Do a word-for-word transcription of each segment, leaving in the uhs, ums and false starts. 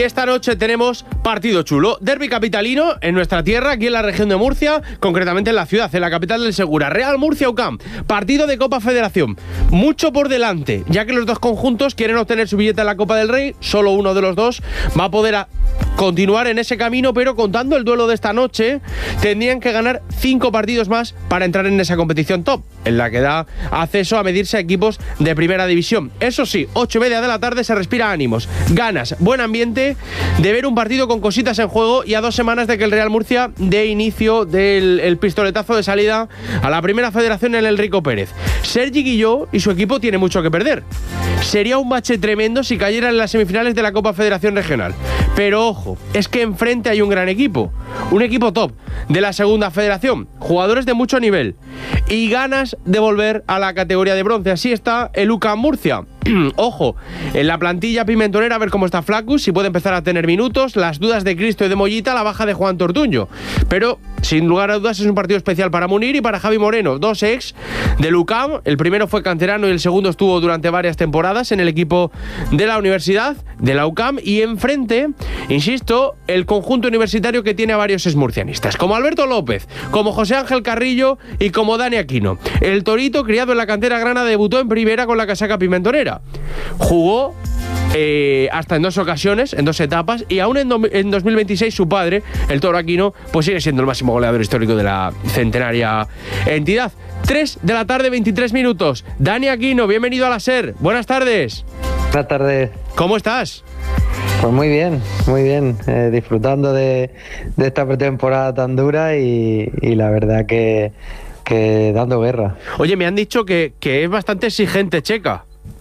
esta noche tenemos partido chulo. Derbi capitalino en nuestra tierra, aquí en la región de Murcia, concretamente en la ciudad, en la capital del Segura. Real Murcia U C A M. Partido de Copa Federación. Mucho por delante, ya que los dos conjuntos quieren obtener su billete en la Copa del Rey. Solo uno de los dos va a poder a continuar en ese camino, pero contando el duelo de esta noche, tendrían que ganar cinco partidos más para entrar en esa competición top, en la que da acceso a medirse a equipos de primera división. Eso sí, ocho y media de la tarde se respira ánimos, ganas, buen ambiente de ver un partido con cositas en juego y a dos semanas de que el Real Murcia dé inicio del el pistoletazo de salida a la primera federación en el Rico Pérez. Sergi Guilló y su equipo tiene mucho que perder. Sería un bache tremendo si cayeran en las semifinales de la Copa Federación Regional. Pero ojo, es que enfrente hay un gran equipo, un equipo top de la segunda federación, jugadores de mucho nivel y ganas de volver a la categoría de bronce. Así está el U C A M Murcia. Ojo, en la plantilla pimentonera a ver cómo está Flacus, si puede empezar a tener minutos, las dudas de Cristo y de Mollita, la baja de Juan Tortuño. Pero sin lugar a dudas es un partido especial para Munir y para Javi Moreno, dos ex del U C A M. El primero fue canterano y el segundo estuvo durante varias temporadas en el equipo de la universidad, de la U C A M. Y enfrente, insisto, el conjunto universitario que tiene a varios exmurcianistas, como Alberto López, como José Ángel Carrillo y como Dani Aquino. El torito, criado en la cantera grana, debutó en primera con la casaca pimentonera. Jugó eh, hasta en dos ocasiones, en dos etapas, y aún en, do, en dos mil veintiséis su padre, el Toro Aquino, pues sigue siendo el máximo goleador histórico de la centenaria entidad. tres de la tarde, veintitrés minutos. Dani Aquino, bienvenido a la SER. Buenas tardes. Buenas tardes. ¿Cómo estás? Pues muy bien, muy bien. Eh, disfrutando de, de esta pretemporada tan dura y, y la verdad que, que dando guerra. Oye, me han dicho que, que es bastante exigente Checa.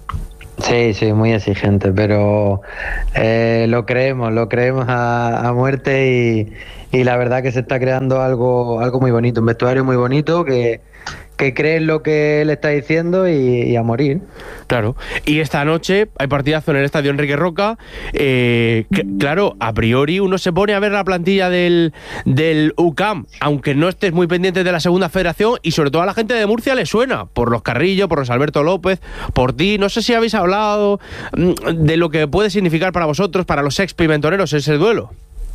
Sí, sí, muy exigente, pero eh, lo creemos, lo creemos a, a muerte y, y la verdad que se está creando algo, algo muy bonito, un vestuario muy bonito que, que cree en lo que él está diciendo y, y a morir. Claro, y esta noche hay partidazo en el estadio Enrique Roca. Eh, que, claro, a priori uno se pone a ver la plantilla del, del U C A M, aunque no estés muy pendiente de la segunda federación, y sobre todo a la gente de Murcia le suena, por los Carrillo, por los Alberto López, por ti. No sé si habéis hablado de lo que puede significar para vosotros, para los ex pimentoneros, ese duelo.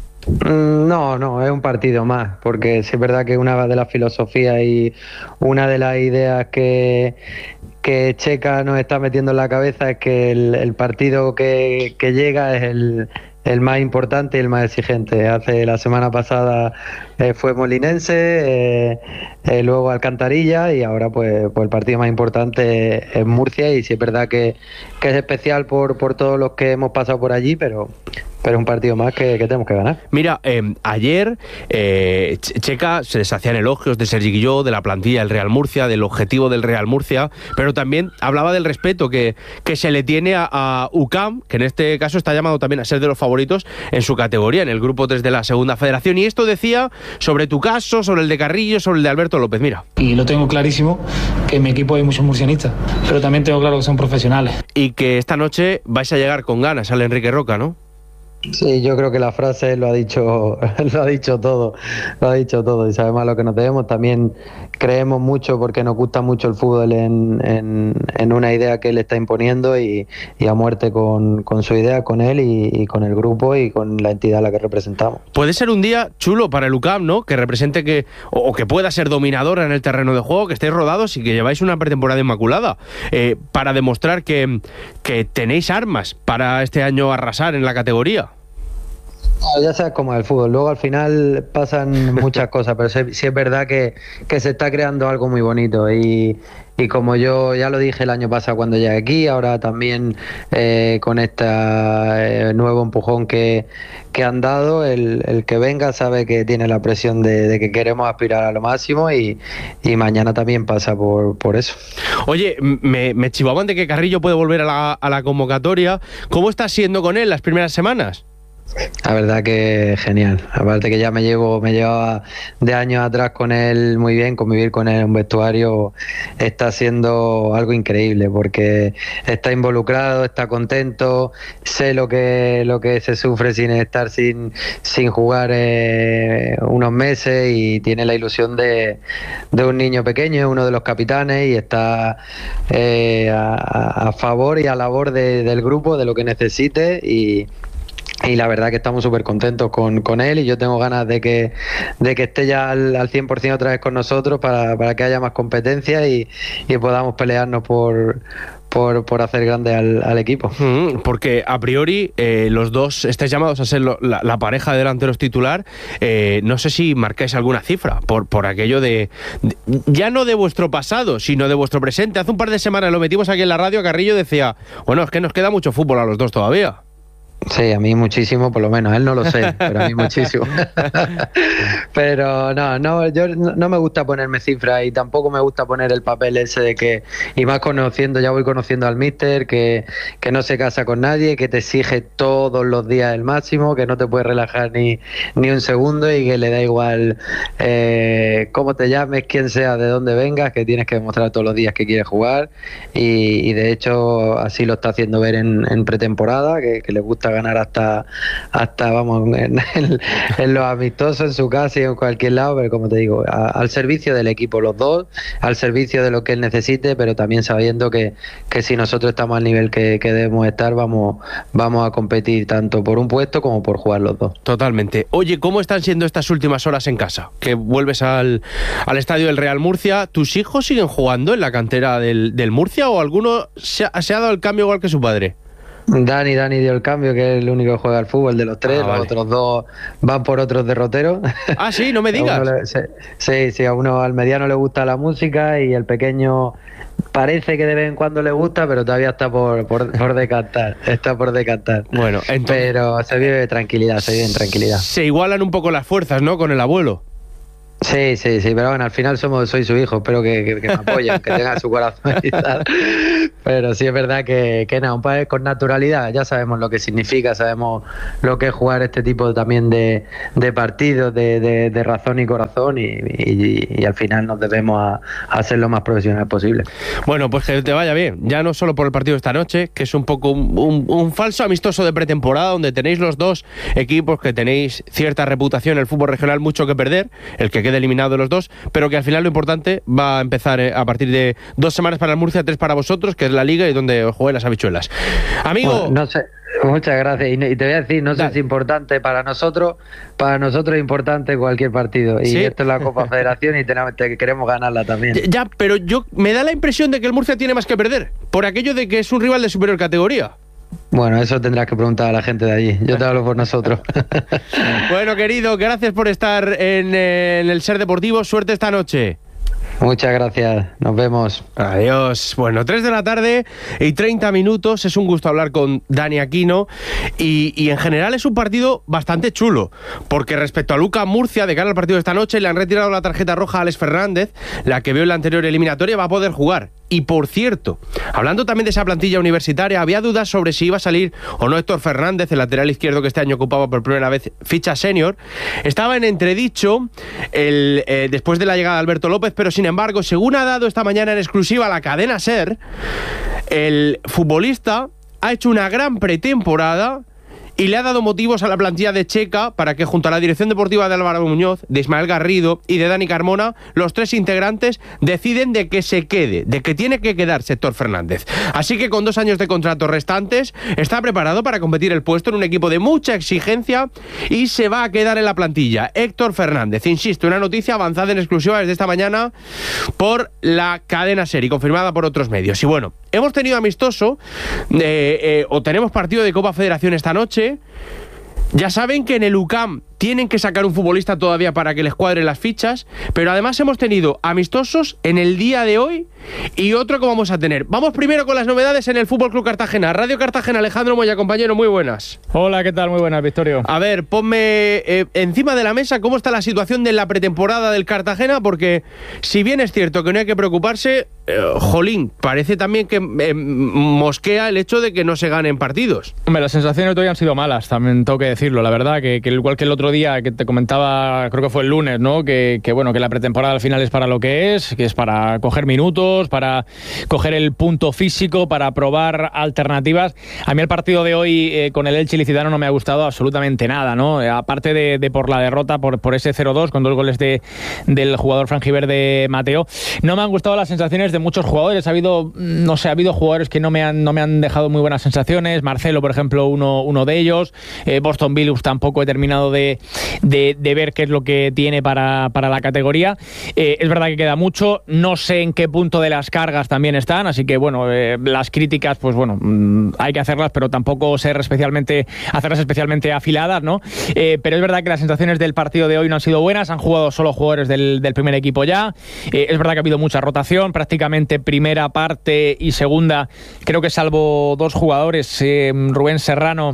No, no, es un partido más, porque sí es verdad que una de las filosofías y una de las ideas que, que Checa nos está metiendo en la cabeza es que el, el partido que, que llega es el, el más importante y el más exigente. Hace la semana pasada eh, fue Molinense, eh, eh, luego Alcantarilla y ahora pues, pues el partido más importante es Murcia, y sí es verdad que, que es especial por, por todos los que hemos pasado por allí, pero... pero es un partido más que, que tenemos que ganar. Mira, eh, ayer eh, Checa se les hacían elogios de Sergi Guilló, de la plantilla del Real Murcia, del objetivo del Real Murcia, pero también hablaba del respeto que, que se le tiene a, a U C A M, que en este caso está llamado también a ser de los favoritos en su categoría, en el grupo tres de la segunda federación. Y esto decía sobre tu caso, sobre el de Carrillo, sobre el de Alberto López. Mira. Y lo tengo clarísimo, que en mi equipo hay muchos murcianistas, pero también tengo claro que son profesionales. Y que esta noche vais a llegar con ganas al Enrique Roca, ¿no? Sí, yo creo que la frase lo ha dicho, lo ha dicho todo, lo ha dicho todo, y sabemos a lo que nos debemos. También creemos mucho porque nos gusta mucho el fútbol en, en, en una idea que él está imponiendo y, y a muerte con, con su idea, con él y, y con el grupo y con la entidad a la que representamos. Puede ser un día chulo para el U C A M, ¿no? Que represente que, o, o que pueda ser dominadora en el terreno de juego, que estéis rodados y que lleváis una pretemporada inmaculada, eh, para demostrar que, que tenéis armas para este año arrasar en la categoría. No, ya sabes cómo es el fútbol, luego al final pasan muchas cosas, pero sí, sí es verdad que, que se está creando algo muy bonito y, y como yo ya lo dije el año pasado cuando llegué aquí, ahora también eh, con este eh, nuevo empujón que, que han dado, el, el que venga sabe que tiene la presión de, de que queremos aspirar a lo máximo y, y mañana también pasa por, por eso. Oye, me, me chivaban de que Carrillo puede volver a la, a la convocatoria. ¿Cómo está siendo con él las primeras semanas? La verdad que genial, aparte que ya me llevo me llevaba de años atrás con él muy bien, convivir con él en un vestuario está siendo algo increíble porque está involucrado, está contento, sé lo que lo que se sufre sin estar sin sin jugar eh, unos meses y tiene la ilusión de, de un niño pequeño, es uno de los capitanes y está eh, a, a favor y a labor de, del grupo, de lo que necesite y y la verdad que estamos súper contentos con, con él, y yo tengo ganas de que de que esté ya al, al cien por ciento otra vez con nosotros para, para que haya más competencia y, y podamos pelearnos por Por, por hacer grande al, al equipo. Mm, porque a priori eh, los dos estáis llamados a ser lo, la, la pareja de delanteros titular. Eh, no sé si marcáis alguna cifra por, por aquello de, de ya no de vuestro pasado, sino de vuestro presente. Hace un par de semanas lo metimos aquí en la radio, Carrillo decía, bueno, es que nos queda mucho fútbol a los dos todavía. Sí, a mí muchísimo, por lo menos. Él no lo sé, pero a mí muchísimo. Pero no, no, yo no me gusta ponerme cifras y tampoco me gusta poner el papel ese de que, y más conociendo, ya voy conociendo al míster, que, que no se casa con nadie, que te exige todos los días el máximo, que no te puedes relajar ni, ni un segundo y que le da igual eh, cómo te llames, quién sea, de dónde vengas, que tienes que demostrar todos los días que quieres jugar y, y de hecho así lo está haciendo ver en, en pretemporada, que, que le gusta ganar hasta, hasta vamos, en, en, en los amistosos, en su casa y en cualquier lado, pero como te digo, a, al servicio del equipo los dos, al servicio de lo que él necesite, pero también sabiendo que, que si nosotros estamos al nivel que, que debemos estar, vamos, vamos a competir tanto por un puesto como por jugar los dos. Totalmente. Oye, ¿cómo están siendo estas últimas horas en casa? Que vuelves al, al estadio del Real Murcia. ¿Tus hijos siguen jugando en la cantera del, del Murcia o alguno se ha, se ha dado el cambio igual que su padre? Dani, Dani dio el cambio, que es el único que juega al fútbol de los tres, ah, los vale. Otros dos van por otros derroteros. Ah, sí, no me digas. Le, sí, sí, sí, a uno, al mediano le gusta la música y el pequeño parece que de vez en cuando le gusta, pero todavía está por, por, por decantar, está por decantar. Bueno, entonces, pero se vive tranquilidad, se vive en tranquilidad. Se igualan un poco las fuerzas, ¿no?, con el abuelo. Sí, sí, sí, pero bueno, al final somos, soy su hijo, espero que, que, que me apoyen, que tengan su corazón y tal. Pero sí es verdad que, que nada, un padre con naturalidad, ya sabemos lo que significa, sabemos lo que es jugar este tipo también de, de partidos, de, de, de razón y corazón, y, y, y al final nos debemos a, a ser lo más profesional posible. Bueno, pues que te vaya bien, ya no solo por el partido de esta noche, que es un poco un, un, un falso amistoso de pretemporada, donde tenéis los dos equipos que tenéis cierta reputación en el fútbol regional, mucho que perder, el que quede eliminado de los dos, pero que al final lo importante va a empezar eh, a partir de dos semanas para el Murcia, tres para vosotros, que es la Liga y donde os jueguen las habichuelas. Amigo... Bueno, no sé, muchas gracias. Y, y te voy a decir, no sé si es importante para nosotros, para nosotros es importante cualquier partido. Y ¿sí? Esto es la Copa Federación y tenemos, te, queremos ganarla también. Ya, pero yo me da la impresión de que el Murcia tiene más que perder, por aquello de que es un rival de superior categoría. Bueno, eso tendrás que preguntar a la gente de allí. Yo te hablo por nosotros. Bueno, querido, gracias por estar en, en el Ser Deportivo. Suerte esta noche. Muchas gracias, nos vemos. Adiós. Bueno, tres de la tarde y treinta minutos. Es un gusto hablar con Dani Aquino y, y en general es un partido bastante chulo, porque respecto a Lucas Murcia, de cara al partido de esta noche, le han retirado la tarjeta roja a Alex Fernández, la que vio en la anterior eliminatoria, va a poder jugar. Y por cierto, hablando también de esa plantilla universitaria, había dudas sobre si iba a salir o no Héctor Fernández, el lateral izquierdo que este año ocupaba por primera vez ficha senior. Estaba en entredicho el, eh, después de la llegada de Alberto López, pero sin embargo, según ha dado esta mañana en exclusiva la cadena SER, el futbolista ha hecho una gran pretemporada y le ha dado motivos a la plantilla de Checa para que junto a la dirección deportiva de Álvaro Muñoz, de Ismael Garrido y de Dani Carmona, los tres integrantes deciden de que se quede, de que tiene que quedarse Héctor Fernández. Así que con dos años de contrato restantes, está preparado para competir el puesto en un equipo de mucha exigencia y se va a quedar en la plantilla. Héctor Fernández, insisto, una noticia avanzada en exclusiva desde esta mañana por la cadena SER y confirmada por otros medios. Y bueno, hemos tenido amistoso eh, eh, o tenemos partido de Copa Federación esta noche. Ya saben que en el U C A M tienen que sacar un futbolista todavía para que les cuadren las fichas, pero además hemos tenido amistosos en el día de hoy y otro que vamos a tener. Vamos primero con las novedades en el F C Cartagena. Radio Cartagena, Alejandro Moya, compañero, muy buenas. Hola, ¿qué tal? Muy buenas, Victorio. A ver, ponme eh, encima de la mesa cómo está la situación de la pretemporada del Cartagena, porque si bien es cierto que no hay que preocuparse, eh, jolín, parece también que eh, mosquea el hecho de que no se ganen partidos. Hombre, las sensaciones todavía han sido malas, también tengo que decirlo. La verdad que, que igual que el otro otro día que te comentaba, creo que fue el lunes, ¿no? Que, que bueno, que la pretemporada al final es para lo que es, que es para coger minutos, para coger el punto físico, para probar alternativas. A mí el partido de hoy eh, con el Elche ilicitano no me ha gustado absolutamente nada, ¿no? Eh, aparte de, de por la derrota, por, por ese cero dos con dos goles de, del jugador franjiverde Mateo, no me han gustado las sensaciones de muchos jugadores. Ha habido, no sé, ha habido jugadores que no me han, no me han dejado muy buenas sensaciones. Marcelo, por ejemplo, uno, uno de ellos. Eh, Boston Billups tampoco he terminado de, de, de ver qué es lo que tiene para, para la categoría. Eh, es verdad que queda mucho. No sé en qué punto de las cargas también están, así que bueno, eh, las críticas, pues bueno, mmm, hay que hacerlas, pero tampoco ser especialmente, hacerlas especialmente afiladas, ¿no? Eh, pero es verdad que las sensaciones del partido de hoy no han sido buenas. Han jugado solo jugadores del, del primer equipo ya. Eh, es verdad que ha habido mucha rotación, prácticamente primera parte y segunda, creo que salvo dos jugadores, eh, Rubén Serrano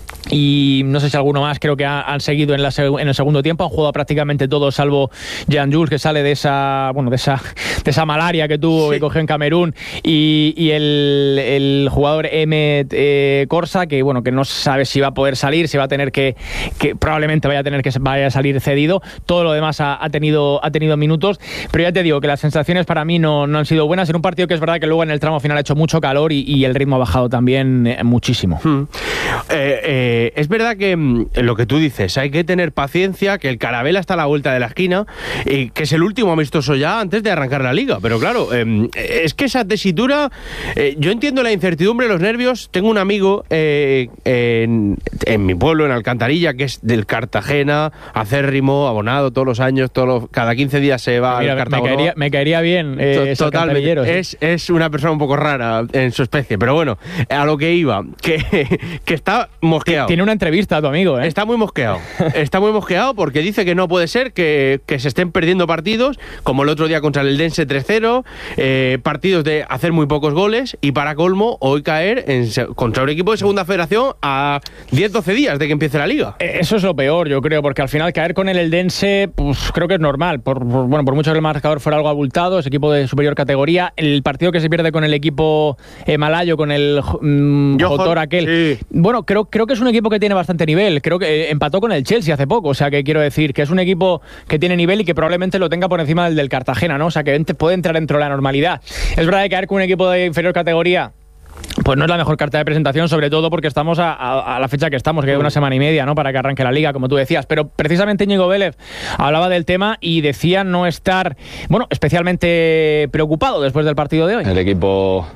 y no sé si alguno más, creo que ha, han seguido en, la, en el segundo tiempo. Han jugado prácticamente todos, salvo Jean Jules, que sale de esa bueno de esa de esa malaria que tuvo, sí, que cogió en Camerún, y, y el, el jugador Emmet eh, Corsa, que bueno, que no sabe si va a poder salir, si va a tener que, que probablemente vaya a tener que vaya a salir cedido. Todo lo demás ha, ha tenido ha tenido minutos, pero ya te digo que las sensaciones para mí no, no han sido buenas. En un partido que es verdad que luego en el tramo final ha hecho mucho calor y, y el ritmo ha bajado también eh, muchísimo. Hmm. Eh, eh... Es verdad que mm, lo que tú dices, hay que tener paciencia, que el Carabela está a la vuelta de la esquina y que es el último amistoso ya antes de arrancar la liga, pero claro, eh, es que esa tesitura, eh, yo entiendo la incertidumbre, los nervios. Tengo un amigo eh, en, en mi pueblo, en Alcantarilla, que es del Cartagena, acérrimo, abonado todos los años, todos los, cada quince días se va Mira, al Cartagena. Me caería, me caería bien eh, totalmente. ¿sí? Es, es una persona un poco rara en su especie, pero bueno, a lo que iba, que, que está mosqueado. Tiene una entrevista a tu amigo, ¿eh? Está muy mosqueado. Está muy mosqueado porque dice que no puede ser que, que se estén perdiendo partidos, como el otro día contra el Eldense tres cero, eh, partidos de hacer muy pocos goles, y para colmo, hoy caer en, contra un equipo de segunda federación a diez doce días de que empiece la liga. Eso es lo peor, yo creo, porque al final caer con el Eldense, pues creo que es normal. Por, por, bueno, por mucho que el marcador fuera algo abultado, es equipo de superior categoría. El partido que se pierde con el equipo eh, malayo, con el mm, Jotor aquel. Sí. Bueno, creo, creo que es un equipo que tiene bastante nivel. Creo que empató con el Chelsea hace poco, o sea que quiero decir que es un equipo que tiene nivel y que probablemente lo tenga por encima del del Cartagena, ¿no? O sea que puede entrar dentro de la normalidad. Es verdad que caer con un equipo de inferior categoría, pues no es la mejor carta de presentación, sobre todo porque estamos a, a, a la fecha que estamos, que queda una semana y media, ¿no?, para que arranque la liga, como tú decías. Pero precisamente Íñigo Vélez hablaba del tema y decía no estar, bueno, especialmente preocupado después del partido de hoy. El equipo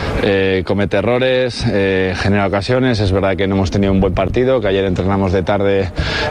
eh, comete errores, eh, genera ocasiones. Es verdad que no hemos tenido un buen partido, que ayer entrenamos de tarde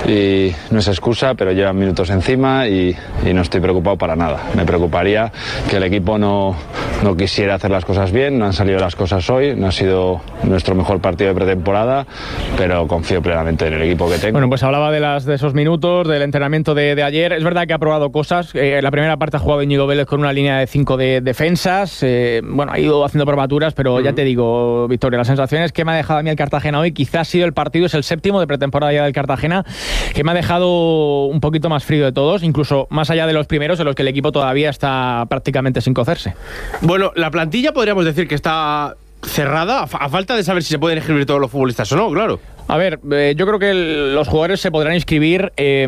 y no es excusa, pero llevan minutos encima y, y no estoy preocupado para nada. Me preocuparía que el equipo no, no quisiera hacer las cosas bien. No han salido las cosas hoy, no ha sido nuestro mejor partido de pretemporada, pero confío plenamente en el equipo que tengo. Bueno, pues hablaba de, las, de esos minutos, del entrenamiento de, de ayer. Es verdad que ha probado cosas. Eh, en la primera parte ha jugado Íñigo Vélez con una línea de cinco de defensas. Eh, bueno, ha ido haciendo probaturas, pero uh-huh. ya te digo, Victoria, las sensaciones que me ha dejado a mí el Cartagena hoy, quizás ha sido el partido, es el séptimo de pretemporada ya del Cartagena, que me ha dejado un poquito más frío de todos, incluso más allá de los primeros, en los que el equipo todavía está prácticamente sin cocerse. Bueno, la plantilla podríamos decir que está cerrada, a falta de saber si se pueden inscribir todos los futbolistas o no, claro. A ver, eh, yo creo que el, los jugadores se podrán inscribir, eh,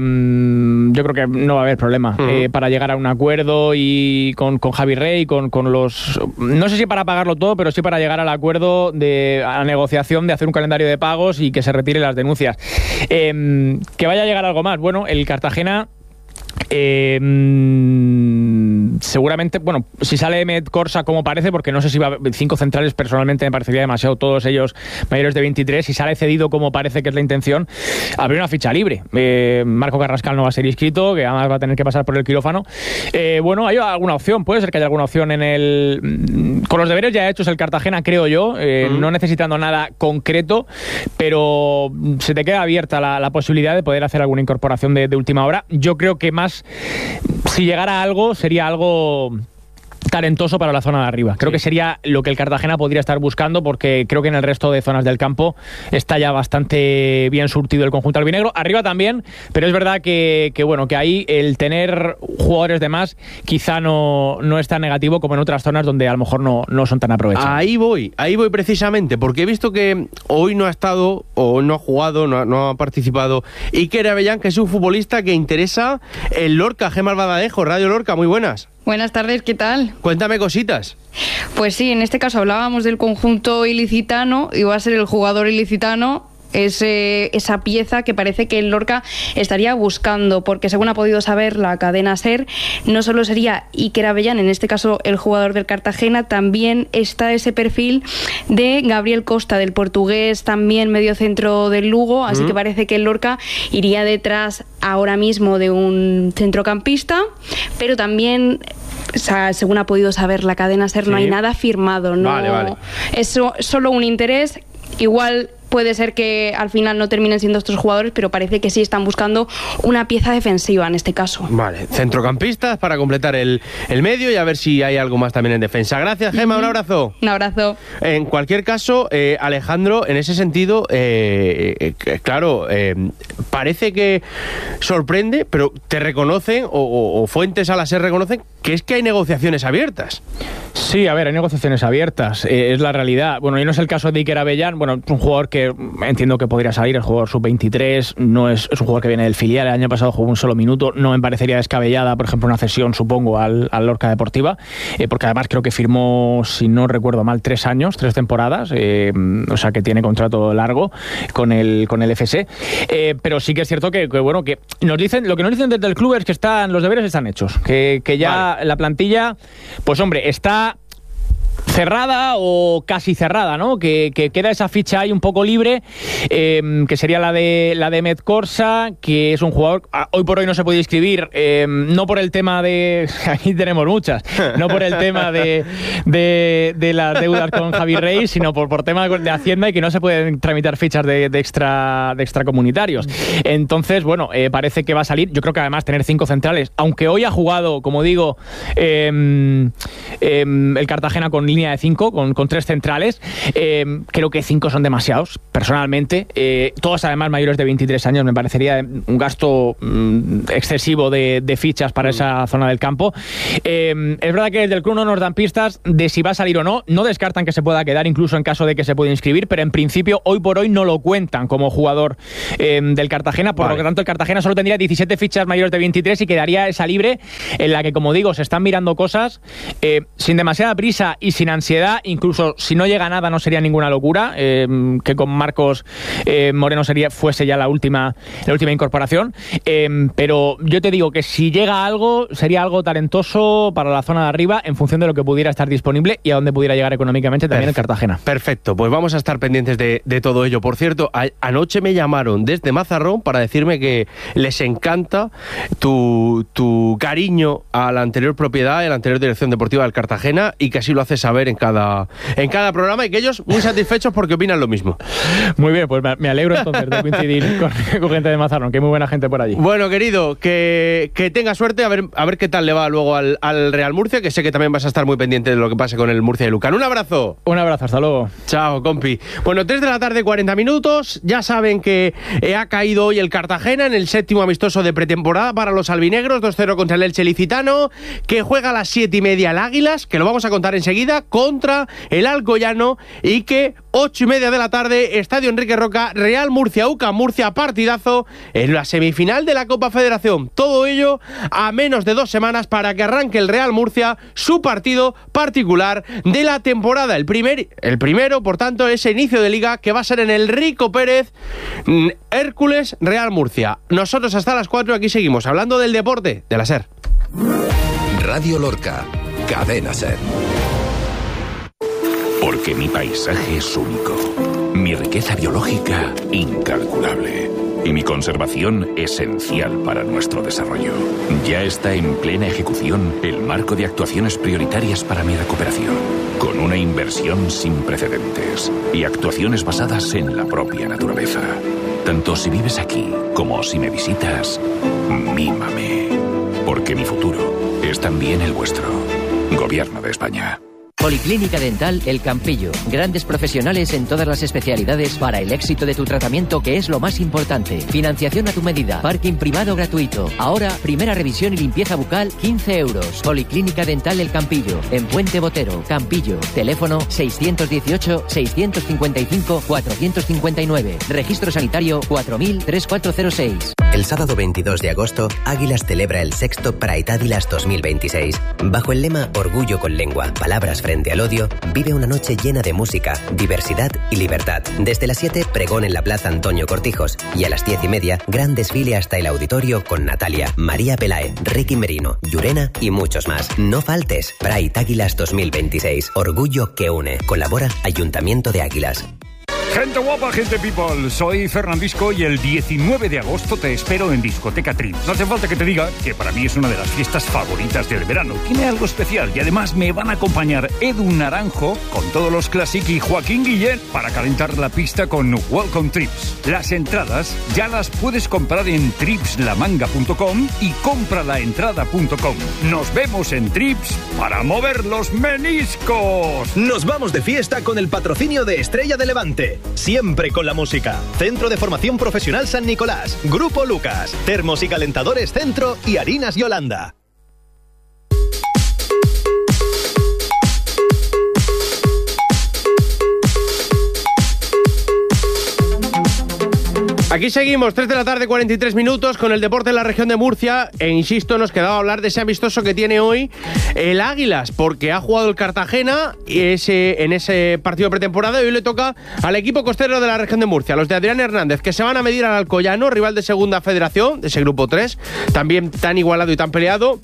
yo creo que no va a haber problema uh-huh. eh, para llegar a un acuerdo y con, con Javi Rey, con, con los... No sé si para pagarlo todo, pero sí para llegar al acuerdo de a la negociación de hacer un calendario de pagos y que se retiren las denuncias. Eh, que vaya a llegar algo más. Bueno, el Cartagena... Eh, seguramente, bueno, si sale Emmet Corsa como parece, porque no sé si va a cinco centrales, personalmente me parecería demasiado, todos ellos mayores de veintitrés, si sale cedido como parece que es la intención, abrir una ficha libre. eh, Marco Carrascal no va a ser inscrito, que además va a tener que pasar por el quirófano. eh, bueno, hay alguna opción, puede ser que haya alguna opción en el... Con los deberes ya hechos el Cartagena, creo yo, eh, uh-huh. no necesitando nada concreto, pero se te queda abierta la, la posibilidad de poder hacer alguna incorporación de, de última hora. Yo creo que más, si llegara algo, sería algo talentoso para la zona de arriba. Creo sí. que sería lo que el Cartagena podría estar buscando, porque creo que en el resto de zonas del campo está ya bastante bien surtido el conjunto albinegro. Arriba también, pero es verdad que, que bueno, que ahí el tener jugadores de más quizá no, no es tan negativo como en otras zonas donde a lo mejor no, no son tan aprovechados. Ahí voy, ahí voy precisamente, porque he visto que hoy no ha estado, o no ha jugado, no ha, no ha participado Iker Avellán, que es un futbolista que interesa el Lorca. Gemma Albaladejo, Radio Lorca, muy buenas. Buenas tardes, ¿qué tal? Cuéntame cositas. Pues sí, en este caso hablábamos del conjunto ilicitano, y va a ser el jugador ilicitano es eh, esa pieza que parece que el Lorca estaría buscando, porque según ha podido saber la cadena SER, no solo sería Iker Avellán, en este caso el jugador del Cartagena, también está ese perfil de Gabriel Costa, del portugués, también medio centro del Lugo, así mm. que parece que el Lorca iría detrás ahora mismo de un centrocampista, pero también, o sea, según ha podido saber la cadena SER, sí. no hay nada firmado, no vale, vale. es solo un interés. Igual puede ser que al final no terminen siendo estos jugadores, pero parece que sí están buscando una pieza defensiva en este caso. Vale, centrocampistas para completar el, el medio y a ver si hay algo más también en defensa. Gracias, Gemma, uh-huh. un abrazo. Un abrazo. En cualquier caso, eh, Alejandro, en ese sentido, eh, eh, claro, eh, parece que sorprende, pero te reconocen, o, o, o fuentes a la SER reconocen, que es que hay negociaciones abiertas. Sí, a ver, hay negociaciones abiertas, eh, es la realidad. Bueno, y no es el caso de Iker Avellán, bueno, es un jugador que entiendo que podría salir, el jugador sub veintitrés, no es, es un jugador que viene del filial, el año pasado jugó un solo minuto, no me parecería descabellada, por ejemplo, una cesión, supongo, al, al Lorca Deportiva, eh, porque además creo que firmó, si no recuerdo mal, tres años, tres temporadas, eh, o sea que tiene contrato largo con el, con el F S, eh, pero sí que es cierto que, que, bueno, que nos dicen, lo que nos dicen desde el club es que están, los deberes están hechos, que, que ya vale. la plantilla, pues hombre, está cerrada o casi cerrada, ¿no? Que, que queda esa ficha ahí un poco libre, eh, que sería la de la de Met Corsa, que es un jugador, hoy por hoy no se puede inscribir, eh, no por el tema de, aquí tenemos muchas, no por el tema de, de, de las deudas con Javi Rey, sino por, por tema de Hacienda y que no se pueden tramitar fichas de, de extra de extracomunitarios. Entonces, bueno, eh, parece que va a salir. Yo creo que además tener cinco centrales, aunque hoy ha jugado, como digo, eh, eh, el Cartagena con línea de cinco, con, con tres centrales, eh, creo que cinco son demasiados, personalmente, eh, todos además mayores de veintitrés años, me parecería un gasto mm, excesivo de, de fichas para mm. esa zona del campo. Eh, es verdad que desde el club no nos dan pistas de si va a salir o no, no descartan que se pueda quedar incluso en caso de que se pueda inscribir, pero en principio hoy por hoy no lo cuentan como jugador eh, del Cartagena, por vale. lo que tanto el Cartagena solo tendría diecisiete fichas mayores de veintitrés y quedaría esa libre en la que, como digo, se están mirando cosas eh, sin demasiada prisa y sin ansiedad, incluso si no llega nada no sería ninguna locura, eh, que con Marcos eh, Moreno sería, fuese ya la última, la última incorporación, eh, pero yo te digo que si llega algo, sería algo talentoso para la zona de arriba en función de lo que pudiera estar disponible y a dónde pudiera llegar económicamente también el Cartagena. Perfecto, pues vamos a estar pendientes de, de todo ello. Por cierto, a, anoche me llamaron desde Mazarrón para decirme que les encanta tu, tu cariño a la anterior propiedad y a la anterior dirección deportiva del Cartagena y que así lo haces saber en cada, en cada programa y que ellos muy satisfechos porque opinan lo mismo. Muy bien, pues me alegro entonces de coincidir con, con gente de Mazarrón, que hay muy buena gente por allí. Bueno, querido, que, que tenga suerte, a ver, a ver qué tal le va luego al, al Real Murcia, que sé que también vas a estar muy pendiente de lo que pase con el Murcia y Lucan. Un abrazo. Un abrazo, hasta luego. Chao, compi. Bueno, tres de la tarde, cuarenta minutos. Ya saben que eh, ha caído hoy el Cartagena en el séptimo amistoso de pretemporada para los albinegros, dos cero contra el Elche Licitano, que juega a las siete y media el Águilas, que lo vamos a contar enseguida, contra el Alcoyano, y que ocho y media de la tarde, Estadio Enrique Roca, Real Murcia, U C A M Murcia, partidazo en la semifinal de la Copa Federación. Todo ello a menos de dos semanas para que arranque el Real Murcia su partido particular de la temporada. El, primer, el primero, por tanto, ese inicio de liga que va a ser en el Rico Pérez, Hércules, Real Murcia. Nosotros hasta las cuatro aquí seguimos hablando del deporte de la SER. Radio Lorca, Cadena SER. Porque mi paisaje es único, mi riqueza biológica incalculable y mi conservación esencial para nuestro desarrollo. Ya está en plena ejecución el marco de actuaciones prioritarias para mi recuperación, con una inversión sin precedentes y actuaciones basadas en la propia naturaleza. Tanto si vives aquí como si me visitas, mímame, porque mi futuro es también el vuestro. Gobierno de España. Policlínica Dental El Campillo. Grandes profesionales en todas las especialidades para el éxito de tu tratamiento, que es lo más importante. Financiación a tu medida. Parking privado gratuito. Ahora, primera revisión y limpieza bucal, quince euros. Policlínica Dental El Campillo. En Puente Botero, Campillo. Teléfono seiscientos dieciocho, seiscientos cincuenta y cinco, cuatrocientos cincuenta y nueve. Registro sanitario cuatro mil, tres cuatro cero seis. El sábado veintidós de agosto, Águilas celebra el sexto Pride Águilas dos mil veintiséis. Bajo el lema Orgullo con lengua, palabras frente al odio, vive una noche llena de música, diversidad y libertad. Desde las siete, pregón en la Plaza Antonio Cortijos, y a las diez y media, gran desfile hasta el auditorio con Natalia, María Pelae, Ricky Merino, Llurena y muchos más. No faltes. Pride Águilas dos mil veintiséis. Orgullo que une. Colabora Ayuntamiento de Águilas. Gente guapa, gente people, soy Fernandisco y el diecinueve de agosto te espero en Discoteca Trip. No hace falta que te diga que para mí es una de las fiestas favoritas del verano. Tiene algo especial y además me van a acompañar Edu Naranjo con todos los Classic y Joaquín Guillén para calentar la pista con Welcome Trips. Las entradas ya las puedes comprar en trips la manga punto com y compralaentrada punto com. Nos vemos en Trips para mover los meniscos. Nos vamos de fiesta con el patrocinio de Estrella de Levante. Siempre con la música. Centro de Formación Profesional San Nicolás. Grupo Lucas. Termos y calentadores Centro y Harinas Yolanda. Aquí seguimos, tres de la tarde, cuarenta y tres minutos, con el deporte en la región de Murcia. E insisto, nos quedaba hablar de ese amistoso que tiene hoy el Águilas, porque ha jugado el Cartagena ese, en ese partido pretemporada, y hoy le toca al equipo costero de la región de Murcia, los de Adrián Hernández, que se van a medir al Alcoyano, rival de segunda federación, de ese grupo tres, también tan igualado y tan peleado.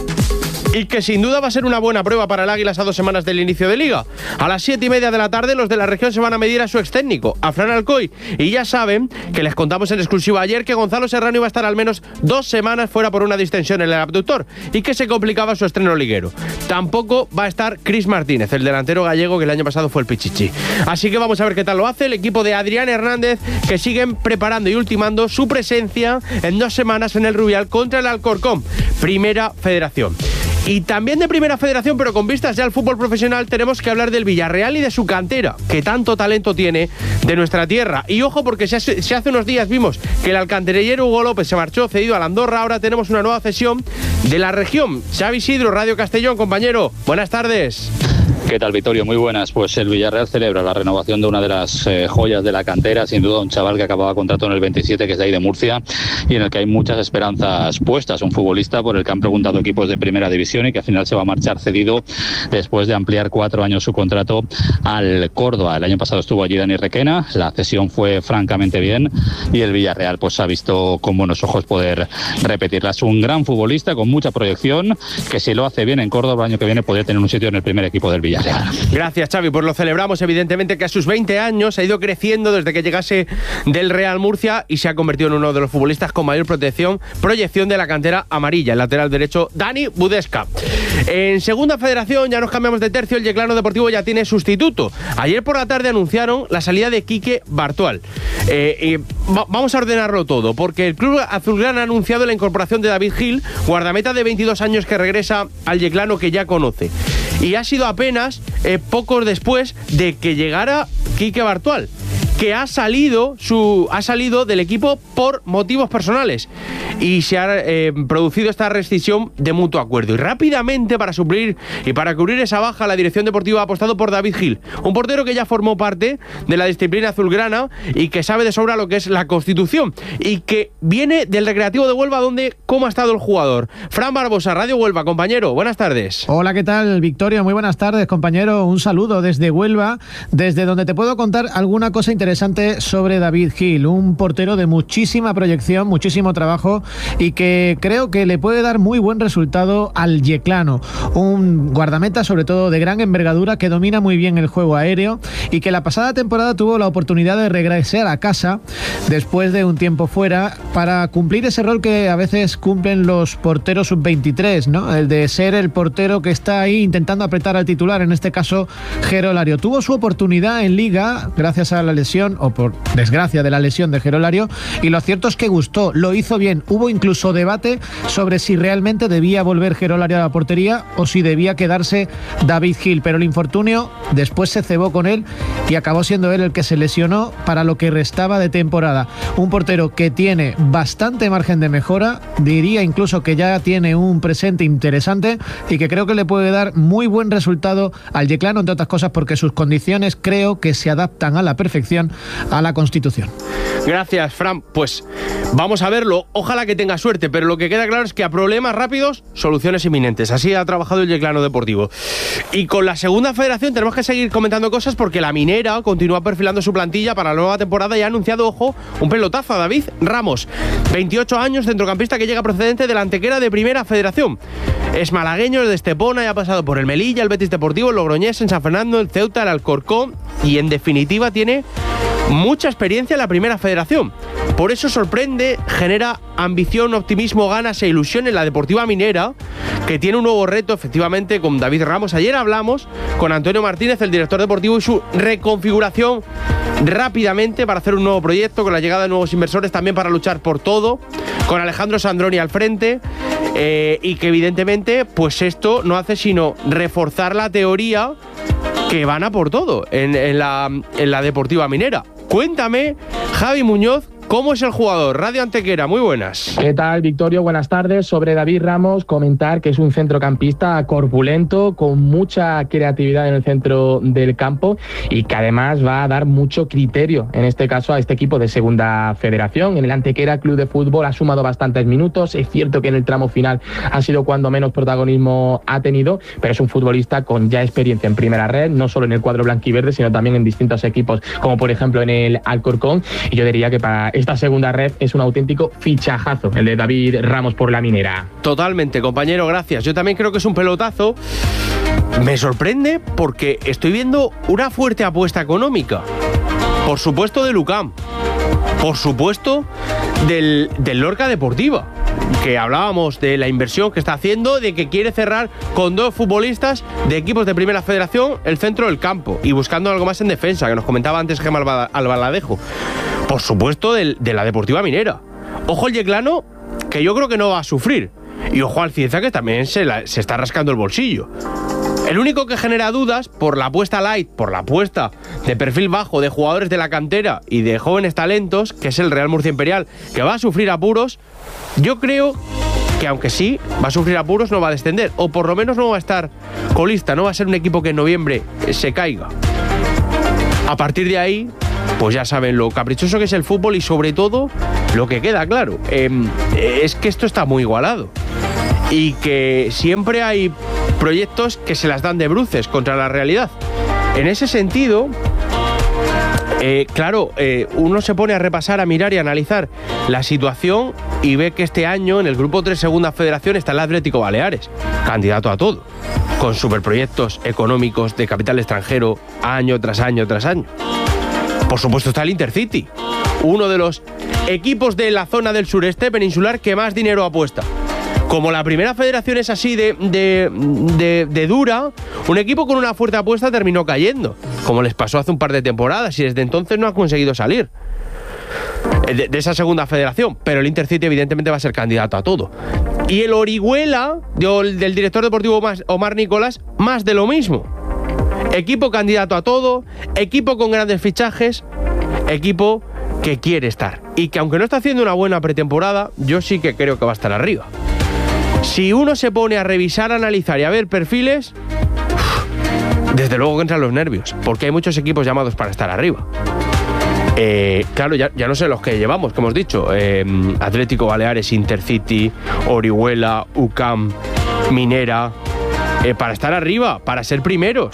Y que sin duda va a ser una buena prueba para el Águilas a dos semanas del inicio de Liga. A las siete y media de la tarde, los de la región se van a medir a su ex técnico, a Fran Alcoy. Y ya saben que les contamos en exclusiva ayer que Gonzalo Serrano iba a estar al menos dos semanas fuera por una distensión en el abductor y que se complicaba su estreno liguero. Tampoco va a estar Chris Martínez, el delantero gallego que el año pasado fue el Pichichi. Así que vamos a ver qué tal lo hace el equipo de Adrián Hernández, que siguen preparando y ultimando su presencia en dos semanas en el Rubial contra el Alcorcón, Primera Federación. Y también de Primera Federación, pero con vistas ya al fútbol profesional, tenemos que hablar del Villarreal y de su cantera, que tanto talento tiene de nuestra tierra. Y ojo, porque si hace, si hace unos días vimos que el alcantarillero Hugo López se marchó cedido a la Andorra, ahora tenemos una nueva cesión de la región. Xavi Isidro, Radio Castellón, compañero, buenas tardes. ¿Qué tal, Vittorio? Muy buenas. Pues el Villarreal celebra la renovación de una de las eh, joyas de la cantera, sin duda un chaval que acababa contrato en el veintisiete, que es de ahí de Murcia, y en el que hay muchas esperanzas puestas. Un futbolista por el que han preguntado equipos de primera división y que al final se va a marchar cedido después de ampliar cuatro años su contrato al Córdoba. El año pasado estuvo allí Dani Requena, la cesión fue francamente bien y el Villarreal pues ha visto con buenos ojos poder repetirla. Es un gran futbolista con mucha proyección, que si lo hace bien en Córdoba el año que viene podría tener un sitio en el primer equipo del Villarreal. Gracias, Xavi, pues lo celebramos. Evidentemente que a sus veinte años ha ido creciendo desde que llegase del Real Murcia y se ha convertido en uno de los futbolistas con mayor protección, proyección de la cantera amarilla, el lateral derecho Dani Budesca. En segunda federación, ya nos cambiamos de tercio, el Yeclano Deportivo ya tiene sustituto. Ayer por la tarde anunciaron la salida de Quique Bartual. Eh, eh, va, vamos a ordenarlo todo, porque el club azulgrana ha anunciado la incorporación de David Gil, guardameta de veintidós años que regresa al Yeclano, que ya conoce. Y ha sido apenas eh, pocos después de que llegara Quique Bartual, que ha salido, su, ha salido del equipo por motivos personales y se ha eh, producido esta rescisión de mutuo acuerdo. Y rápidamente, para suplir y para cubrir esa baja, la dirección deportiva ha apostado por David Gil, un portero que ya formó parte de la disciplina azulgrana y que sabe de sobra lo que es la Constitución y que viene del Recreativo de Huelva, donde cómo ha estado el jugador. Fran Barbosa, Radio Huelva, compañero, buenas tardes. Hola, ¿qué tal, Victoria? Muy buenas tardes, compañero. Un saludo desde Huelva, desde donde te puedo contar alguna cosa interesante sobre David Gil, un portero de muchísima proyección, muchísimo trabajo y que creo que le puede dar muy buen resultado al Yeclano. Un guardameta sobre todo de gran envergadura que domina muy bien el juego aéreo y que la pasada temporada tuvo la oportunidad de regresar a casa después de un tiempo fuera para cumplir ese rol que a veces cumplen los porteros sub veintitrés, ¿no? El de ser el portero que está ahí intentando apretar al titular, en este caso Jero Lario. Tuvo su oportunidad en Liga gracias a la lesión lesión, o por desgracia de la lesión de Gerolario, y lo cierto es que gustó, lo hizo bien. Hubo incluso debate sobre si realmente debía volver Gerolario a la portería o si debía quedarse David Gil, pero el infortunio después se cebó con él y acabó siendo él el que se lesionó para lo que restaba de temporada. Un portero que tiene bastante margen de mejora, diría incluso que ya tiene un presente interesante y que creo que le puede dar muy buen resultado al yeclano, entre otras cosas porque sus condiciones creo que se adaptan a la perfección a la Constitución. Gracias, Fran. Pues vamos a verlo. Ojalá que tenga suerte, pero lo que queda claro es que a problemas rápidos, soluciones inminentes. Así ha trabajado el Yeclano Deportivo. Y con la segunda federación tenemos que seguir comentando cosas porque la Minera continúa perfilando su plantilla para la nueva temporada y ha anunciado, ojo, un pelotazo a David Ramos. veintiocho años, centrocampista que llega procedente de la Antequera de Primera Federación. Es malagueño, es de Estepona y ha pasado por el Melilla, el Betis Deportivo, el Logroñés, en San Fernando, el Ceuta, el Alcorcón y en definitiva tiene mucha experiencia en la Primera Federación. Por eso sorprende, genera ambición, optimismo, ganas e ilusión en la Deportiva Minera, que tiene un nuevo reto efectivamente con David Ramos. Ayer hablamos con Antonio Martínez, el director deportivo, y su reconfiguración rápidamente para hacer un nuevo proyecto, con la llegada de nuevos inversores, también para luchar por todo, con Alejandro Sandroni al frente, eh, y que evidentemente pues esto no hace sino reforzar la teoría que van a por todo en, en, la, en la Deportiva Minera. Cuéntame, Javi Muñoz, ¿cómo es el jugador? Radio Antequera, muy buenas. ¿Qué tal, Victorio? Buenas tardes. Sobre David Ramos, comentar que es un centrocampista corpulento, con mucha creatividad en el centro del campo y que además va a dar mucho criterio, en este caso, a este equipo de Segunda Federación. En el Antequera Club de Fútbol ha sumado bastantes minutos. Es cierto que en el tramo final ha sido cuando menos protagonismo ha tenido, pero es un futbolista con ya experiencia en primera red, no solo en el cuadro blanquiverde, sino también en distintos equipos, como por ejemplo en el Alcorcón. Y yo diría que para esta segunda red es un auténtico fichajazo el de David Ramos por la Minera. Totalmente, compañero, gracias. Yo también creo que es un pelotazo. Me sorprende porque estoy viendo una fuerte apuesta económica. Por supuesto del U C A M. Por supuesto del, del Lorca Deportiva, que hablábamos de la inversión que está haciendo, de que quiere cerrar con dos futbolistas de equipos de Primera Federación el centro del campo y buscando algo más en defensa, que nos comentaba antes Gemma Albaladejo. Por supuesto del, de la Deportiva Minera. Ojo al Yeclano, que yo creo que no va a sufrir, y ojo al Cieza, que también se, la, se está rascando el bolsillo. El único que genera dudas por la apuesta light, por la apuesta de perfil bajo de jugadores de la cantera y de jóvenes talentos, que es el Real Murcia Imperial, que va a sufrir apuros. Yo creo que aunque sí va a sufrir apuros, no va a descender, o por lo menos no va a estar colista, no va a ser un equipo que en noviembre se caiga. A partir de ahí, pues ya saben lo caprichoso que es el fútbol y sobre todo lo que queda claro, eh, es que esto está muy igualado y que siempre hay proyectos que se las dan de bruces contra la realidad. En ese sentido, eh, claro, eh, uno se pone a repasar, a mirar y a analizar la situación y ve que este año en el Grupo tres Segunda Federación está el Atlético Baleares, candidato a todo, con superproyectos económicos de capital extranjero año tras año tras año. Por supuesto está el Intercity, uno de los equipos de la zona del sureste peninsular que más dinero apuesta. Como la Primera Federación es así de, de, de, de dura, un equipo con una fuerte apuesta terminó cayendo, como les pasó hace un par de temporadas, y desde entonces no ha conseguido salir de, de esa Segunda Federación. Pero el Intercity evidentemente va a ser candidato a todo. Y el Orihuela, del director deportivo Omar Nicolás, más de lo mismo. Equipo candidato a todo, equipo con grandes fichajes, equipo que quiere estar. Y que aunque no está haciendo una buena pretemporada, yo sí que creo que va a estar arriba. Si uno se pone a revisar, a analizar y a ver perfiles, desde luego que entran los nervios, porque hay muchos equipos llamados para estar arriba. Eh, claro, ya, ya no sé los que llevamos, como hemos dicho, eh, Atlético Baleares, Intercity, Orihuela, U C A M, Minera, eh, para estar arriba, para ser primeros.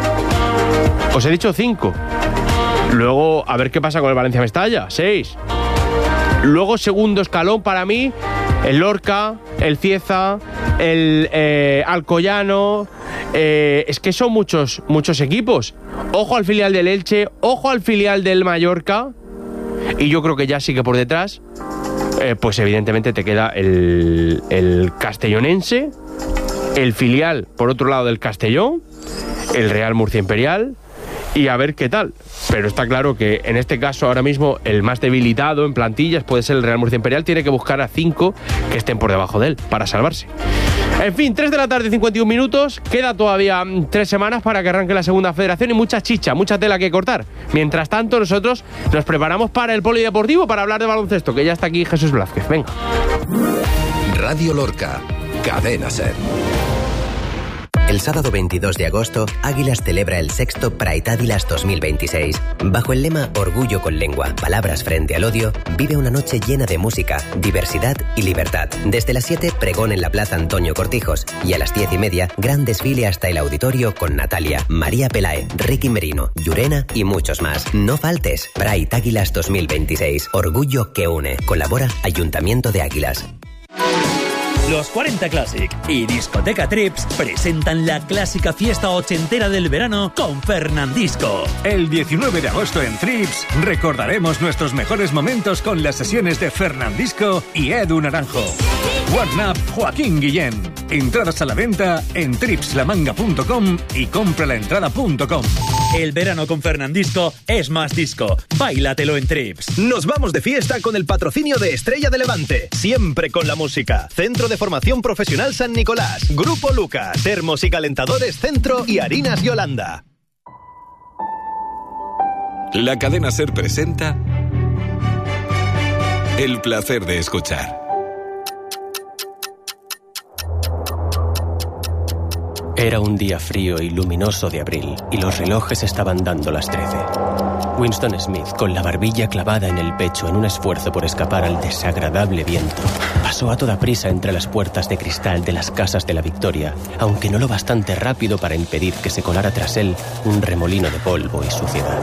Os he dicho cinco. Luego, a ver qué pasa con el Valencia Mestalla, seis. Luego, segundo escalón para mí, el Lorca, el Cieza, el eh, Alcoyano. Eh, es que son muchos, muchos equipos. Ojo al filial del Elche, ojo al filial del Mallorca. Y yo creo que ya sí que por detrás, eh, pues evidentemente te queda el, el Castellonense, el filial, por otro lado, del Castellón, el Real Murcia Imperial y a ver qué tal. Pero está claro que en este caso ahora mismo el más debilitado en plantillas puede ser el Real Murcia Imperial. Tiene que buscar a cinco que estén por debajo de él para salvarse. En fin, tres de la tarde, cincuenta y un minutos. Queda todavía tres semanas para que arranque la segunda federación y mucha chicha, mucha tela que cortar. Mientras tanto, nosotros nos preparamos para el polideportivo, para hablar de baloncesto, que ya está aquí Jesús Blázquez. Venga. Radio Lorca, Cadena Ser. El sábado veintidós de agosto, Águilas celebra el sexto Pride Águilas dos mil veintiséis. Bajo el lema Orgullo con lengua, palabras frente al odio, vive una noche llena de música, diversidad y libertad. Desde las siete, pregón en la Plaza Antonio Cortijos, y a las diez y media, gran desfile hasta el auditorio con Natalia, María Pelae, Ricky Merino, Llurena y muchos más. No faltes. Pride Águilas dos mil veintiséis. Orgullo que une. Colabora Ayuntamiento de Águilas. Los cuarenta Classic y Discoteca Trips presentan la clásica fiesta ochentera del verano con Fernandisco. El diecinueve de agosto en Trips recordaremos nuestros mejores momentos con las sesiones de Fernandisco y Edu Naranjo. One Up Joaquín Guillén. Entradas a la venta en tripslamanga punto com y compralaentrada punto com. El verano con Fernandisco es más disco. Báilatelo en Trips. Nos vamos de fiesta con el patrocinio de Estrella de Levante. Siempre con la música. Centro de Formación Profesional San Nicolás. Grupo Lucas. Termos y calentadores Centro y Harinas Yolanda. La Cadena Ser presenta El placer de escuchar. Era un día frío y luminoso de abril, y los relojes estaban dando las trece. Winston Smith, con la barbilla clavada en el pecho en un esfuerzo por escapar al desagradable viento, pasó a toda prisa entre las puertas de cristal de las casas de la Victoria, aunque no lo bastante rápido para impedir que se colara tras él un remolino de polvo y suciedad.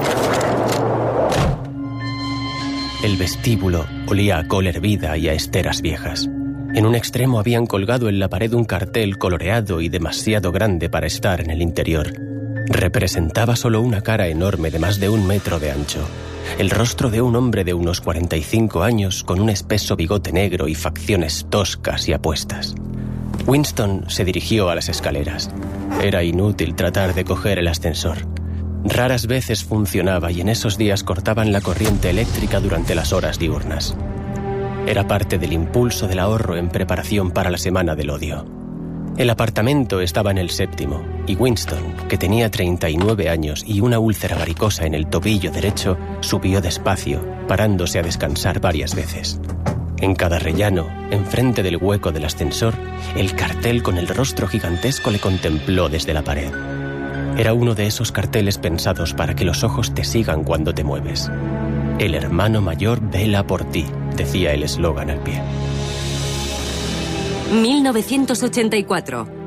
El vestíbulo olía a col hervida y a esteras viejas. En un extremo habían colgado en la pared un cartel coloreado y demasiado grande para estar en el interior. Representaba solo una cara enorme de más de un metro de ancho. El rostro de un hombre de unos cuarenta y cinco años con un espeso bigote negro y facciones toscas y apuestas. Winston se dirigió a las escaleras. Era inútil tratar de coger el ascensor. Raras veces funcionaba y en esos días cortaban la corriente eléctrica durante las horas diurnas. Era parte del impulso del ahorro en preparación para la semana del odio. El apartamento estaba en el séptimo, y Winston, que tenía treinta y nueve años y una úlcera varicosa en el tobillo derecho, subió despacio, parándose a descansar varias veces. En cada rellano, enfrente del hueco del ascensor, el cartel con el rostro gigantesco le contempló desde la pared. Era uno de esos carteles pensados para que los ojos te sigan cuando te mueves. El hermano mayor vela por ti, decía el eslogan al pie. mil novecientos ochenta y cuatro.